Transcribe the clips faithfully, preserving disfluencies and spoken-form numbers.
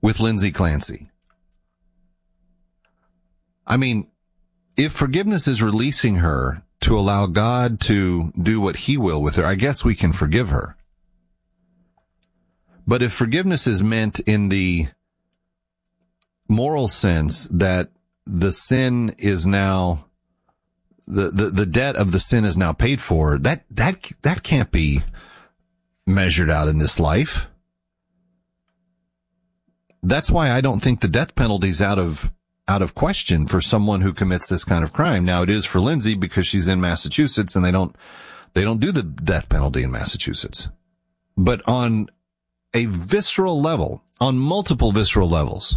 with Lindsay Clancy. I mean, if forgiveness is releasing her to allow God to do what he will with her, I guess we can forgive her. But if forgiveness is meant in the moral sense that the sin is now, the, the, the debt of the sin is now paid for, that, that, that can't be measured out in this life. That's why I don't think the death penalty is out of, out of question for someone who commits this kind of crime. Now, it is for Lindsay because she's in Massachusetts and they don't, they don't do the death penalty in Massachusetts. But on a visceral level, on multiple visceral levels,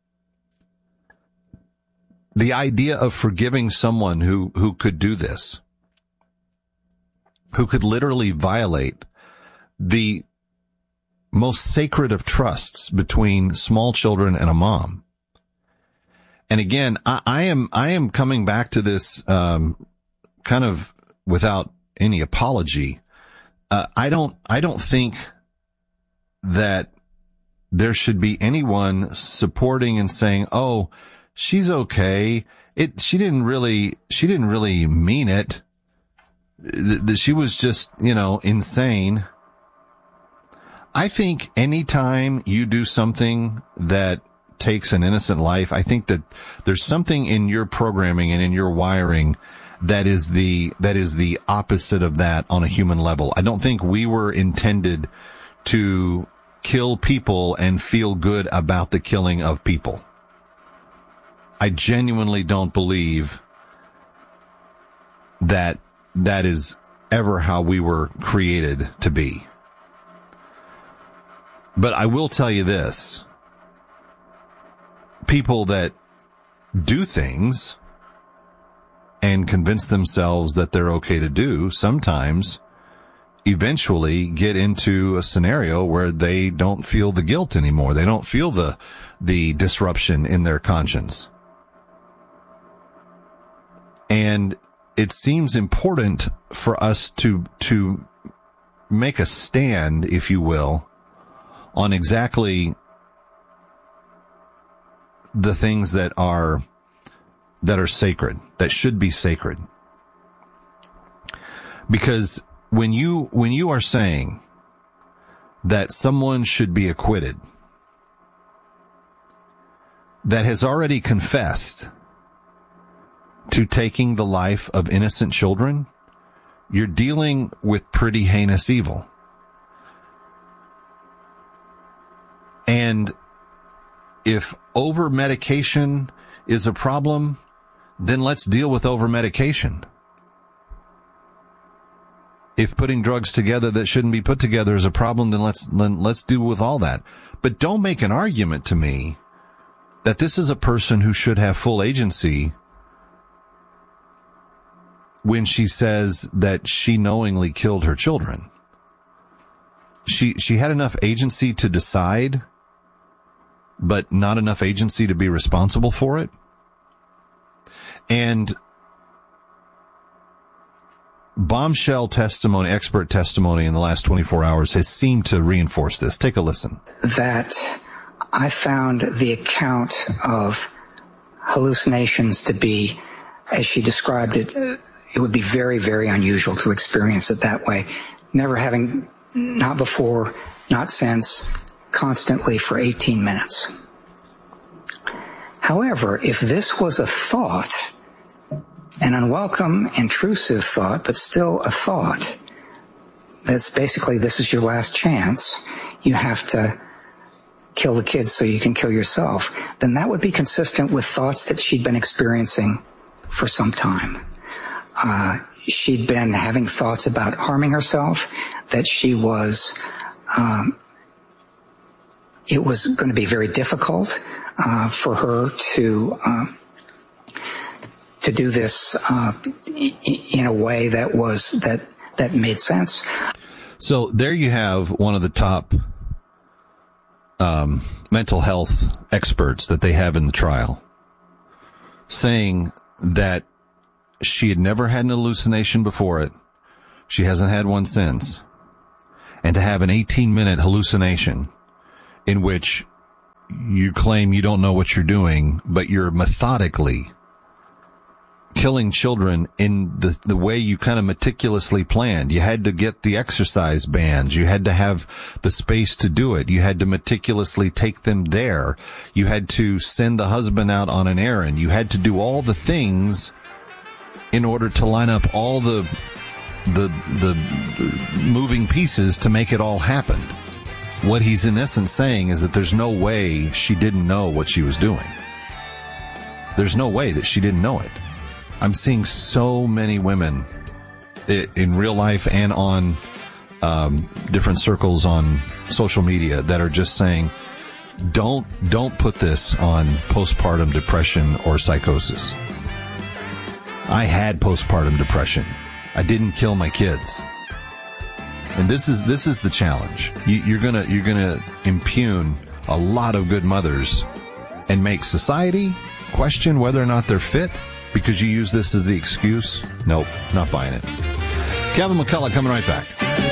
the idea of forgiving someone who, who could do this, who could literally violate the most sacred of trusts between small children and a mom. And again, I, I am, I am coming back to this, um, kind of without any apology. Uh, I don't, I don't think that there should be anyone supporting and saying, oh, she's okay. It, she didn't really, she didn't really mean it. That she was just, you know, insane. I think anytime you do something that takes an innocent life, I think that there's something in your programming and in your wiring that is the, that is the opposite of that on a human level. I don't think we were intended to kill people and feel good about the killing of people. I genuinely don't believe that that is ever how we were created to be. But I will tell you this. People that do things and convince themselves that they're okay to do sometimes eventually get into a scenario where they don't feel the guilt anymore. They don't feel the, the disruption in their conscience. And it seems important for us to, to make a stand, if you will, on exactly the things that are, that are sacred, that should be sacred. Because when you, when you are saying that someone should be acquitted, that has already confessed to taking the life of innocent children, you're dealing with pretty heinous evil. And if over-medication is a problem, then let's deal with over-medication. If putting drugs together that shouldn't be put together is a problem, then let's, then let's deal with all that. But don't make an argument to me that this is a person who should have full agency when she says that she knowingly killed her children. She, she had enough agency to decide, but not enough agency to be responsible for it. And bombshell testimony, expert testimony in the last twenty-four hours has seemed to reinforce this. Take a listen. That I found the account of hallucinations to be, as she described it, it would be very, very unusual to experience it that way. Never having, not before, not since, constantly for eighteen minutes. However, if this was a thought, an unwelcome, intrusive thought, but still a thought, that's basically, this is your last chance, you have to kill the kids so you can kill yourself, then that would be consistent with thoughts that she'd been experiencing for some time. Uh, she'd been having thoughts about harming herself, that she was, um, it was going to be very difficult uh, for her to uh, to do this uh, in a way that was that that made sense. So there you have one of the top um, mental health experts that they have in the trial saying that she had never had an hallucination before it. She hasn't had one since. And to have an eighteen minute hallucination in which you claim you don't know what you're doing, but you're methodically killing children in the the way you kind of meticulously planned. You had to get the exercise bands. You had to have the space to do it. You had to meticulously take them there. You had to send the husband out on an errand. You had to do all the things in order to line up all the the the moving pieces to make it all happen. What he's in essence saying is that there's no way she didn't know what she was doing. There's no way that she didn't know it. I'm seeing so many women in real life and on um, different circles on social media that are just saying, don't don't put this on postpartum depression or psychosis. I had postpartum depression. I didn't kill my kids. And this is this is the challenge. You, you're gonna you're gonna impugn a lot of good mothers and make society question whether or not they're fit because you use this as the excuse. Nope, not buying it. Kevin McCullough coming right back.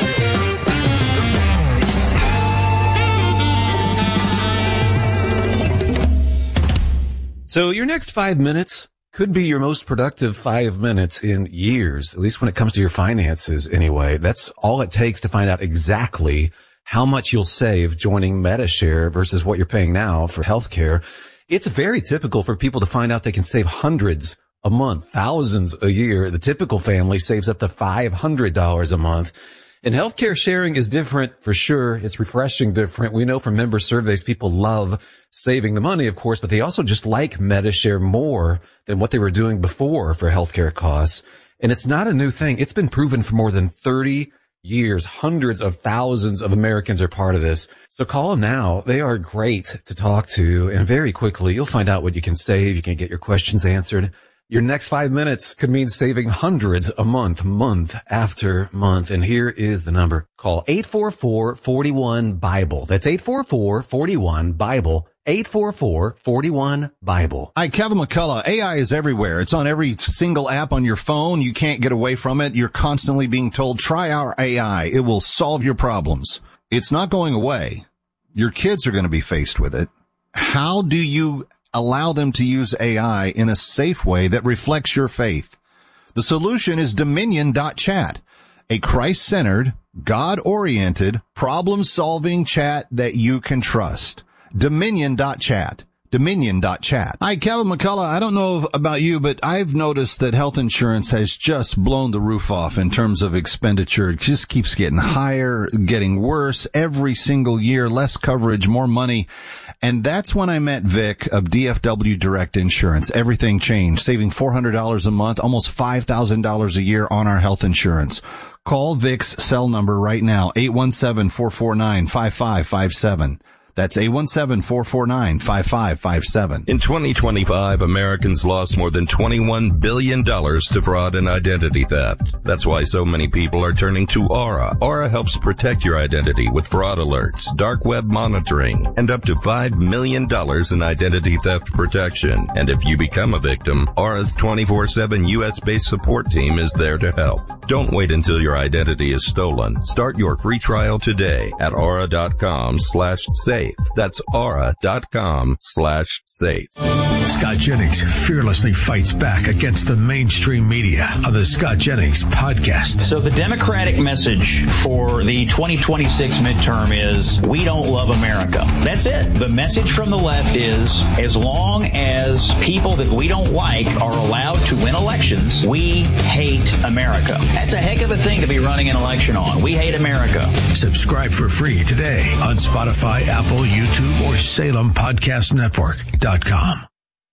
So your next five minutes could be your most productive five minutes in years, at least when it comes to your finances anyway. That's all it takes to find out exactly how much you'll save joining Medi-Share versus what you're paying now for healthcare. It's very typical for people to find out they can save hundreds a month, thousands a year. The typical family saves up to five hundred dollars a month. And healthcare sharing is different for sure. It's refreshing different. We know from member surveys people love saving the money, of course, but they also just like Medi-Share more than what they were doing before for healthcare costs. And it's not a new thing. It's been proven for more than thirty years. Hundreds of thousands of Americans are part of this. So call them now. They are great to talk to. And very quickly, you'll find out what you can save. You can get your questions answered. Your next five minutes could mean saving hundreds a month, month after month. And here is the number. Call eight four four, four one, BIBLE. That's eight four four, four one, BIBLE. eight four four, four one, BIBLE. Hi, Kevin McCullough. A I is everywhere. It's on every single app on your phone. You can't get away from it. You're constantly being told, try our A I. It will solve your problems. It's not going away. Your kids are going to be faced with it. How do you allow them to use A I in a safe way that reflects your faith? The solution is Dominion dot chat, a Christ-centered, God-oriented, problem-solving chat that you can trust. Dominion dot chat. Dominion dot chat. Hi, Kevin McCullough. I don't know about you, but I've noticed that health insurance has just blown the roof off in terms of expenditure. It just keeps getting higher, getting worse every single year, less coverage, more money. And that's when I met Vic of D F W Direct Insurance. Everything changed, saving four hundred dollars a month, almost five thousand dollars a year on our health insurance. Call Vic's cell number right now, eight one seven, four four nine, five five five seven. That's eight one seven, four four nine, five five five seven. In twenty twenty-five, Americans lost more than twenty-one billion dollars to fraud and identity theft. That's why so many people are turning to Aura. Aura helps protect your identity with fraud alerts, dark web monitoring, and up to five million dollars in identity theft protection. And if you become a victim, Aura's twenty-four seven U S-based support team is there to help. Don't wait until your identity is stolen. Start your free trial today at aura.com slash safe. That's aura.com slash safe. Scott Jennings fearlessly fights back against the mainstream media on the Scott Jennings podcast. So the Democratic message for the twenty twenty-six midterm is, we don't love America. That's it. The message from the left is, as long as people that we don't like are allowed to win elections, we hate America. That's a heck of a thing to be running an election on. We hate America. Subscribe for free today on Spotify, Apple, YouTube, or Salem Podcast Network dot com.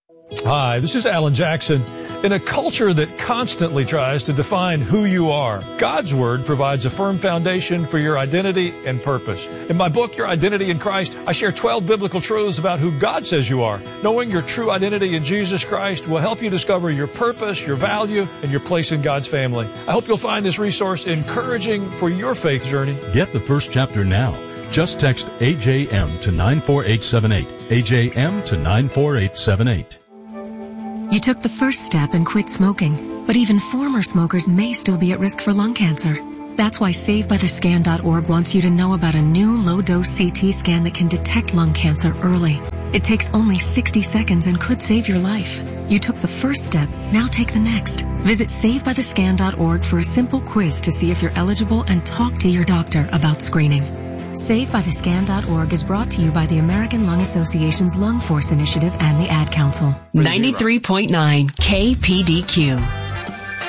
Hi, this is Alan Jackson. In a culture that constantly tries to define who you are, God's Word provides a firm foundation for your identity and purpose. In my book, Your Identity in Christ, I share twelve biblical truths about who God says you are. Knowing your true identity in Jesus Christ will help you discover your purpose, your value, and your place in God's family. I hope you'll find this resource encouraging for your faith journey. Get the first chapter now. Just text A J M to nine four eight seven eight. A J M to nine four eight seven eight. You took the first step and quit smoking, but even former smokers may still be at risk for lung cancer. That's why Save By The Scan dot org wants you to know about a new low-dose C T scan that can detect lung cancer early. It takes only sixty seconds and could save your life. You took the first step, now take the next. Visit save by the scan dot org for a simple quiz to see if you're eligible and talk to your doctor about screening. save by the scan dot org is brought to you by the American Lung Association's Lung Force Initiative and the Ad Council. ninety-three point nine K P D Q.